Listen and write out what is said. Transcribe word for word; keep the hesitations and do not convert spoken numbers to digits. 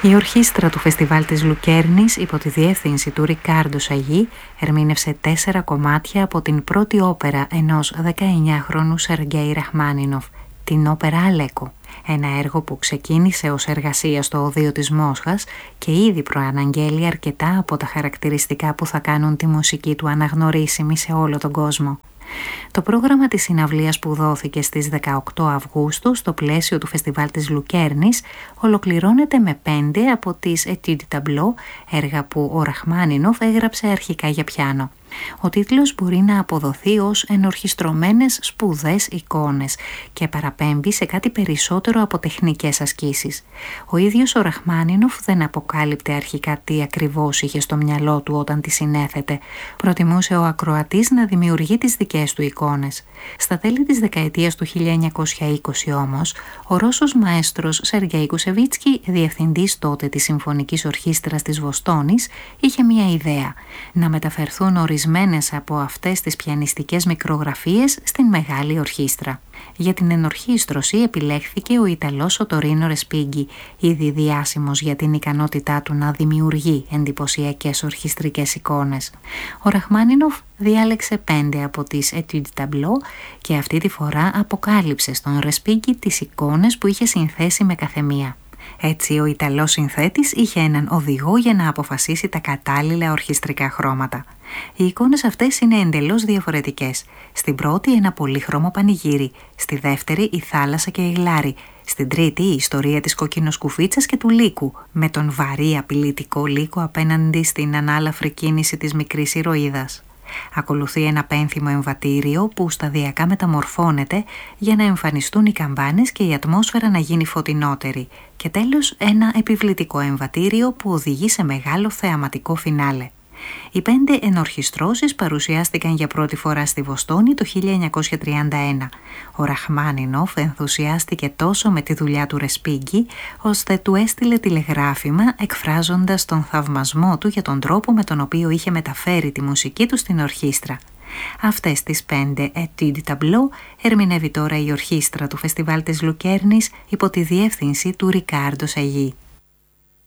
Η ορχήστρα του φεστιβάλ της Λουκέρνης υπό τη διεύθυνση του Ρικάρντο Σαγί ερμήνευσε τέσσερα κομμάτια από την πρώτη όπερα ενός δεκαεννιάχρονου Σεργέη Ραχμάνινοφ, την όπερα Αλέκο. Ένα έργο που ξεκίνησε ως εργασία στο Οδείο της Μόσχας και ήδη προαναγγέλει αρκετά από τα χαρακτηριστικά που θα κάνουν τη μουσική του αναγνωρίσιμη σε όλο τον κόσμο. Το πρόγραμμα της συναυλίας που δόθηκε στις δεκαοκτώ Αυγούστου στο πλαίσιο του φεστιβάλ της Λουκέρνης ολοκληρώνεται με πέντε από τις Etudes Tableau, έργα που ο Ραχμάνινοφ έγραψε αρχικά για πιάνο. Ο τίτλος μπορεί να αποδοθεί ως ενορχιστρωμένες σπουδές εικόνες και παραπέμπει σε κάτι περισσότερο από τεχνικές ασκήσεις. Ο ίδιος ο Ραχμάνινοφ δεν αποκάλυπτε αρχικά τι ακριβώς είχε στο μυαλό του όταν τη συνέθετε. Προτιμούσε ο ακροατής να δημιουργεί τις δικές του εικόνες. Στα τέλη της δεκαετίας του χίλια εννιακόσια είκοσι όμως, ο Ρώσος μαέστρος Σεργέη Κουσεβίτσκι, διευθυντής τότε της Συμφωνικής Ορχήστρας της Βοστόνης, είχε μια ιδέα: να μεταφερθούν ορισμένες από αυτές τις πιανιστικές μικρογραφίες στην μεγάλη ορχήστρα. Για την ενορχήστρωση επιλέχθηκε ο Ιταλός Οτορίνο Ρεσπίγκι, ήδη διάσημος για την ικανότητά του να δημιουργεί εντυπωσιακές ορχιστρικές εικόνες. Ο Ραχμάνινοφ διάλεξε πέντε από τις Etudes Tableau και αυτή τη φορά αποκάλυψε στον Ρεσπίγκι τις εικόνες που είχε συνθέσει με καθεμία. Έτσι ο Ιταλός συνθέτης είχε έναν οδηγό για να αποφασίσει τα κατάλληλα ορχιστρικά χρώματα. Οι εικόνες αυτές είναι εντελώς διαφορετικές. Στην πρώτη ένα πολύχρωμο πανηγύρι, στη δεύτερη η θάλασσα και η γλάρη, στην τρίτη η ιστορία της κοκκινοσκουφίτσας και του λύκου, με τον βαρύ απειλητικό λύκο απέναντι στην ανάλαφρη κίνηση της μικρής ηρωίδας. Ακολουθεί ένα πένθυμο εμβατήριο που σταδιακά μεταμορφώνεται για να εμφανιστούν οι καμπάνες και η ατμόσφαιρα να γίνει φωτεινότερη. Και τέλος ένα επιβλητικό εμβατήριο που οδηγεί σε μεγάλο θεαματικό φινάλε. Οι πέντε ενορχιστρώσεις παρουσιάστηκαν για πρώτη φορά στη Βοστόνη το χίλια εννιακόσια τριάντα ένα. Ο Ραχμάνινοφ ενθουσιάστηκε τόσο με τη δουλειά του Ρεσπίγκι, ώστε του έστειλε τηλεγράφημα εκφράζοντας τον θαυμασμό του για τον τρόπο με τον οποίο είχε μεταφέρει τη μουσική του στην ορχήστρα. Αυτές τις πέντε Etudes Tableau ερμηνεύει τώρα η ορχήστρα του φεστιβάλ της Λουκέρνης υπό τη διεύθυνση του Ρικάρντο Σαγί.